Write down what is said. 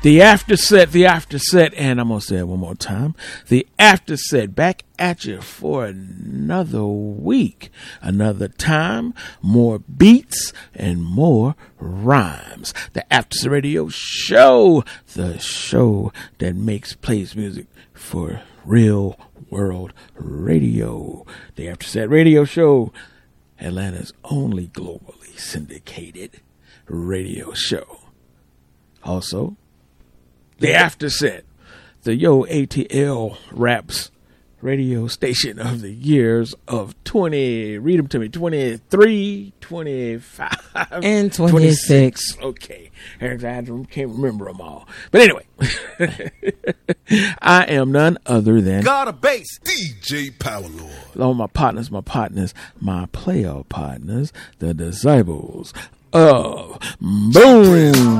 The after set, and I'm going to say it one more time. The after set, back at you for another week, another time, more beats and more rhymes. The After Set Radio Show, the show that plays music for real world radio. The After Set Radio Show, Atlanta's only globally syndicated radio show. Also, the After Set, the ATL Raps radio station of the years of 20, read them to me, 23, 25, and 26. Okay. I can't remember them all. But anyway, I am none other than God of Bass, DJ Power Lord. Along with my player partners, the disciples of Boom.